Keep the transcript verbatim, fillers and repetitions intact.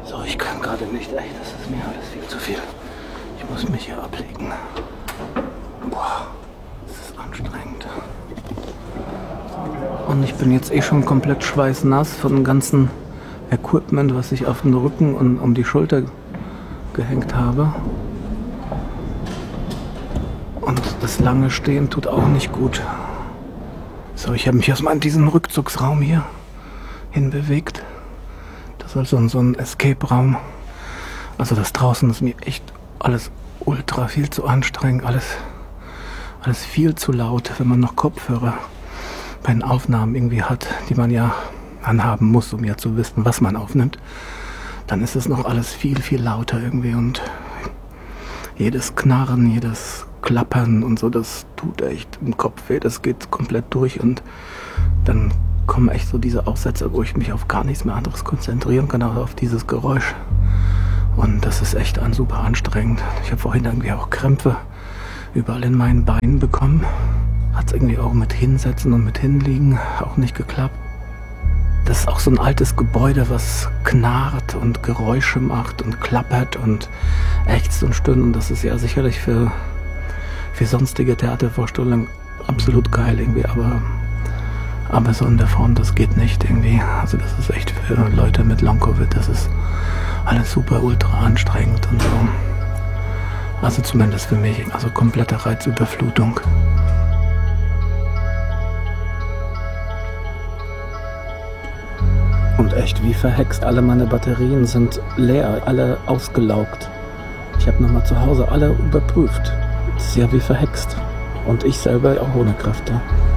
So, ich kann gerade nicht, echt, das ist mir alles viel zu viel. Ich muss mich hier ablegen. Boah, das ist anstrengend. Und ich bin jetzt eh schon komplett schweißnass von dem ganzen Equipment, was ich auf den Rücken und um die Schulter gehängt habe. Und das lange Stehen tut auch nicht gut. So, ich habe mich erstmal in diesen Rückzugsraum hier hinbewegt. Das ist also so ein Escape-Raum. Also das draußen ist mir echt alles ultra viel zu anstrengend, alles, alles viel zu laut, wenn man noch Kopfhörer bei den Aufnahmen irgendwie hat, die man ja anhaben muss, um ja zu wissen, was man aufnimmt. Dann ist es noch alles viel, viel lauter irgendwie und jedes Knarren, jedes Klappern und so, das tut echt im Kopf weh, das geht komplett durch und dann kommen echt so diese Aussätze, wo ich mich auf gar nichts mehr anderes konzentrieren kann, aber auf dieses Geräusch. Und das ist echt an super anstrengend. Ich habe vorhin irgendwie auch Krämpfe überall in meinen Beinen bekommen. Hat es irgendwie auch mit Hinsetzen und mit Hinliegen auch nicht geklappt. Das ist auch so ein altes Gebäude, was knarrt und Geräusche macht und klappert und ächzt und stöhnt. Und das ist ja sicherlich für, für sonstige Theatervorstellungen absolut geil irgendwie, aber, aber so in der Form, das geht nicht irgendwie. Also das ist echt für Leute mit Long-Covid, das ist alles super ultra anstrengend und so. Also zumindest für mich, also komplette Reizüberflutung. Und echt wie verhext, alle meine Batterien sind leer, alle ausgelaugt. Ich habe nochmal zu Hause alle überprüft. Das ist ja wie verhext. Und ich selber auch ohne Kräfte.